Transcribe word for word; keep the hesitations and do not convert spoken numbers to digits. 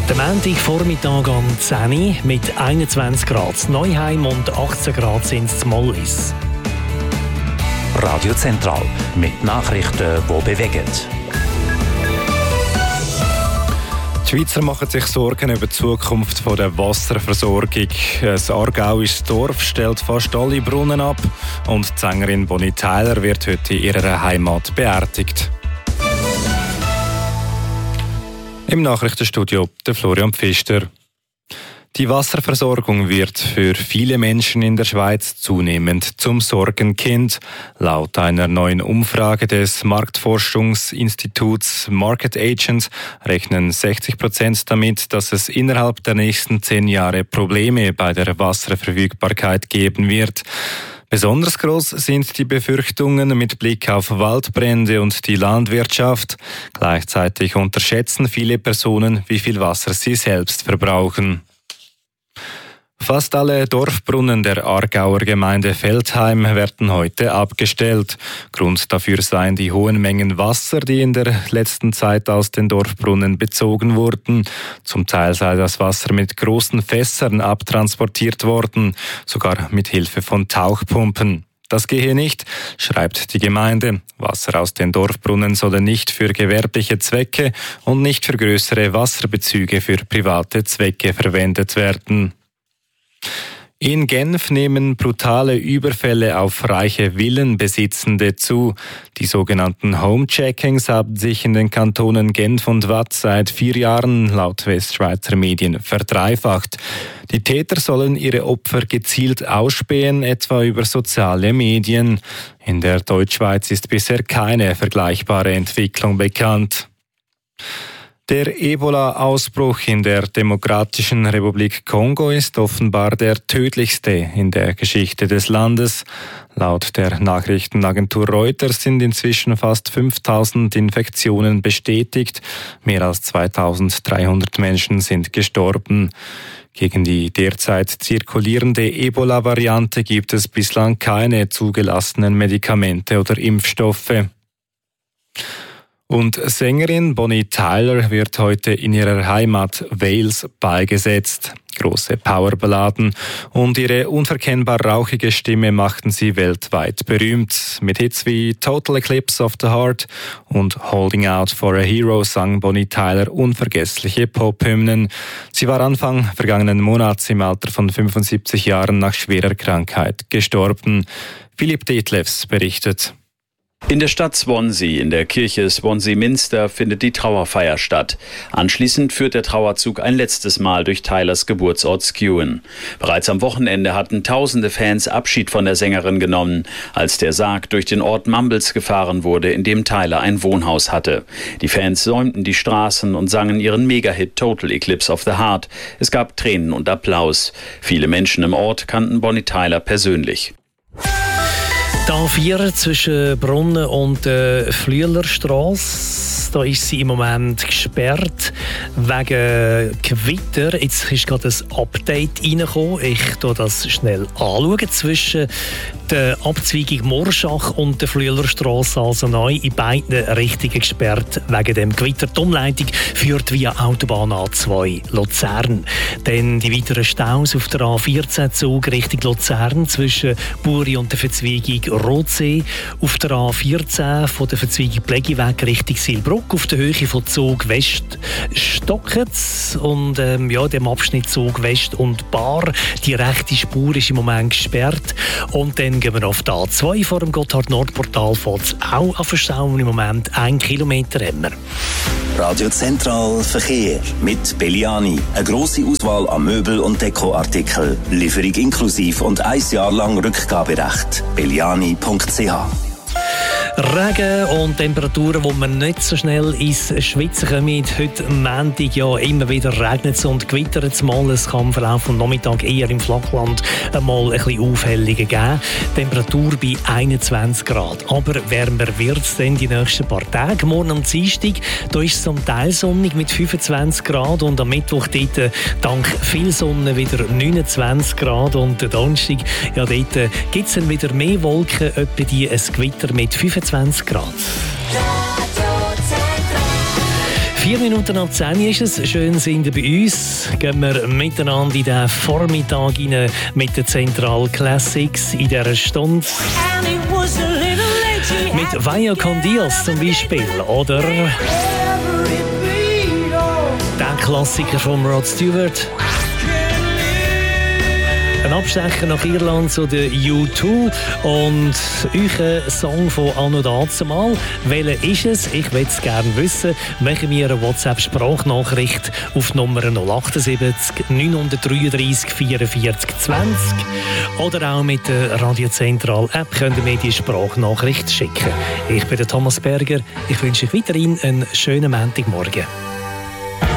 Der Montagvormittag am zehn Uhr mit einundzwanzig Grad Neuheim und achtzehn Grad sind es Mollis. Radio Zentral mit Nachrichten, die bewegen. Die Schweizer machen sich Sorgen über die Zukunft der Wasserversorgung. Das aargauische Dorf stellt fast alle Brunnen ab und die Sängerin Bonnie Tyler wird heute in ihrer Heimat beerdigt. Im Nachrichtenstudio der Florian Pfister. Die Wasserversorgung wird für viele Menschen in der Schweiz zunehmend zum Sorgenkind. Laut einer neuen Umfrage des Marktforschungsinstituts Market Agent rechnen sechzig Prozent damit, dass es innerhalb der nächsten zehn Jahre Probleme bei der Wasserverfügbarkeit geben wird. Besonders groß sind die Befürchtungen mit Blick auf Waldbrände und die Landwirtschaft. Gleichzeitig unterschätzen viele Personen, wie viel Wasser sie selbst verbrauchen. Fast alle Dorfbrunnen der Aargauer Gemeinde Veltheim werden heute abgestellt. Grund dafür seien die hohen Mengen Wasser, die in der letzten Zeit aus den Dorfbrunnen bezogen wurden. Zum Teil sei das Wasser mit großen Fässern abtransportiert worden, sogar mit Hilfe von Tauchpumpen. Das gehe nicht, schreibt die Gemeinde. Wasser aus den Dorfbrunnen solle nicht für gewerbliche Zwecke und nicht für größere Wasserbezüge für private Zwecke verwendet werden. In Genf nehmen brutale Überfälle auf reiche Villenbesitzende zu. Die sogenannten Homecheckings haben sich in den Kantonen Genf und Waadt seit vier Jahren laut Westschweizer Medien verdreifacht. Die Täter sollen ihre Opfer gezielt ausspähen, etwa über soziale Medien. In der Deutschschweiz ist bisher keine vergleichbare Entwicklung bekannt. Der Ebola-Ausbruch in der Demokratischen Republik Kongo ist offenbar der tödlichste in der Geschichte des Landes. Laut der Nachrichtenagentur Reuters sind inzwischen fast fünftausend Infektionen bestätigt. Mehr als zweitausenddreihundert Menschen sind gestorben. Gegen die derzeit zirkulierende Ebola-Variante gibt es bislang keine zugelassenen Medikamente oder Impfstoffe. Und Sängerin Bonnie Tyler wird heute in ihrer Heimat Wales beigesetzt. Große Powerballaden und ihre unverkennbar rauchige Stimme machten sie weltweit berühmt. Mit Hits wie Total Eclipse of the Heart und Holding Out for a Hero sang Bonnie Tyler unvergessliche Pop-Hymnen. Sie war Anfang vergangenen Monats im Alter von fünfundsiebzig Jahren nach schwerer Krankheit gestorben. Philipp Detlefs berichtet. In der Stadt Swansea, in der Kirche Swansea Minster, findet die Trauerfeier statt. Anschließend führt der Trauerzug ein letztes Mal durch Tylers Geburtsort Skewen. Bereits am Wochenende hatten tausende Fans Abschied von der Sängerin genommen, als der Sarg durch den Ort Mumbles gefahren wurde, in dem Tyler ein Wohnhaus hatte. Die Fans säumten die Straßen und sangen ihren Megahit Total Eclipse of the Heart. Es gab Tränen und Applaus. Viele Menschen im Ort kannten Bonnie Tyler persönlich. Die A vier zwischen Brunnen und äh, Flüelerstrasse, da ist sie im Moment gesperrt wegen Gewitter. Jetzt ist gerade ein Update reingekommen. Ich schaue das schnell anschauen. Zwischen der Abzweigung Morschach und der Flüelerstrasse, also neu in beiden Richtungen gesperrt wegen dem Gewitter. Die Umleitung führt via Autobahn A zwei Luzern. Dann die weiteren Staus auf der A vierzehn Zug Richtung Luzern zwischen Buri und der Verzweigung Rotsee, auf der A vierzehn von der Verzweigung Plegiweg Richtung Silbruck, auf der Höhe von Zug West Stocketz und ähm, ja, dem Abschnitt Zug West und Bar. Die rechte Spur ist im Moment gesperrt. Und dann gehen wir auf die A zwei vor dem Gotthard-Nord-Portal, fährt es auch an Verstauen. Im Moment ein Kilometer haben wir. Radio Zentral Verkehr mit Belliani. Eine grosse Auswahl an Möbel- und Dekoartikeln. Lieferung inklusiv und ein Jahr lang Rückgaberecht. belliani punkt c h. Regen und Temperaturen, wo man nicht so schnell ins Schwitzen kommen. Heute Montag ja immer wieder regnet es und gewittert es mal. Es kann im Verlauf des Nachmittags eher im Flachland einmal ein bisschen Aufhellungen geben. Temperatur bei einundzwanzig Grad. Aber wärmer wird es dann die nächsten paar Tage. Morgen am Dienstag, da ist es zum Teil sonnig mit fünfundzwanzig Grad und am Mittwoch dort dank viel Sonne wieder neunundzwanzig Grad und am Donnerstag, ja, dort gibt es dann wieder mehr Wolken, etwa die ein Gewitter mit fünfundzwanzig Grad. Vier Minuten ab zehn ist es. Schön sind ihr bei uns. Gehen wir miteinander in den Vormittag rein mit den Central Classics in dieser Stunde. Mit Vaya con Dios zum Beispiel. Oder der Klassiker von Rod Stewart. Ein Abstecher nach Irland zu den U zwei und euer Song von Anno dazumal. Welcher ist es? Ich möchte es gerne wissen. Machen wir eine WhatsApp-Sprachnachricht auf Nummer null acht sieben neun drei drei vier vier zwanzig oder auch mit der Radio Zentral App könnt ihr mir die Sprachnachricht schicken. Ich bin der Thomas Berger. Ich wünsche euch weiterhin einen schönen Montagmorgen.